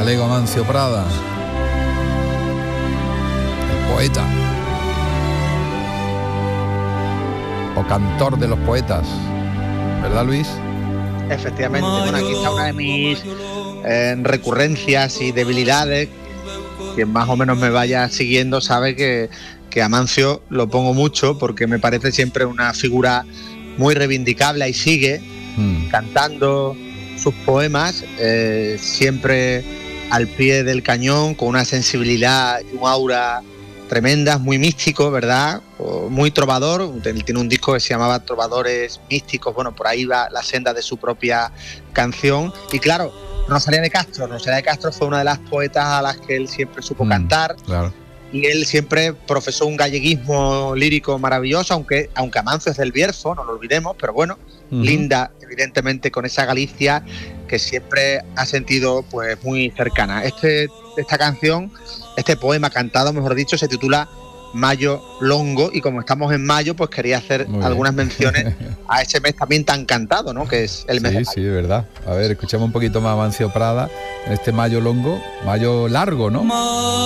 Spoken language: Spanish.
galego Amancio Prada, el poeta o cantor de los poetas, ¿verdad, Luis? Efectivamente, bueno, aquí está una de mis recurrencias y debilidades. Quien más o menos me vaya siguiendo sabe que Amancio lo pongo mucho porque me parece siempre una figura muy reivindicable y sigue cantando sus poemas siempre al pie del cañón, con una sensibilidad y un aura tremendas, muy místico, ¿verdad? Muy trovador. Él tiene un disco que se llamaba Trovadores Místicos. Bueno, por ahí va la senda de su propia canción. Y claro, Rosalía de Castro fue una de las poetas a las que él siempre supo cantar. Claro. Y él siempre profesó un galleguismo lírico maravilloso, aunque Amancio es del Bierzo, no lo olvidemos, pero bueno, linda evidentemente con esa Galicia que siempre ha sentido pues muy cercana. Esta canción, este poema cantado, mejor dicho, se titula Mayo Longo, y como estamos en mayo, pues quería hacer algunas menciones a ese mes también tan cantado, ¿no? Que es el mes de mayo. Sí, de verdad. A ver, escuchamos un poquito más Amancio Prada en este Mayo Longo, Mayo Largo, ¿no?